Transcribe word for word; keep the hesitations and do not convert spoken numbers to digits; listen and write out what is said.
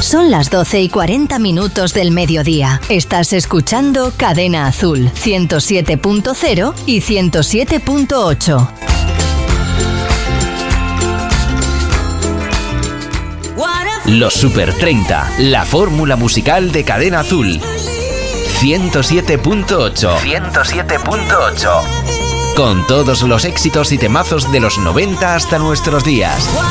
Son las doce y cuarenta minutos del mediodía. Estás escuchando Cadena Azul, ciento siete punto cero y ciento siete punto ocho. Los Super treinta, la fórmula musical de Cadena Azul. ciento siete punto ocho. ciento siete punto ocho. Con todos los éxitos y temazos de los noventa hasta nuestros días.